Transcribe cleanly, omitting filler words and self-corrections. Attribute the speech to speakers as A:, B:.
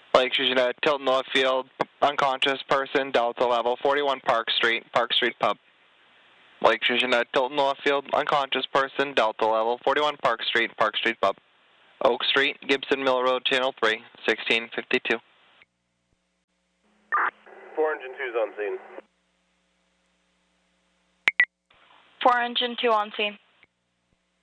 A: Lake Jeanette, Tilton Northfield, unconscious person, Delta level, 41 Park Street Pub. Lake Jeanette, Tilton Northfield, unconscious person, Delta level, 41 Park Street Pub. Oak Street, Gibson Mill Road, Channel 3, 1652.
B: 4 engine 2's on scene.
C: 4 engine 2 on scene.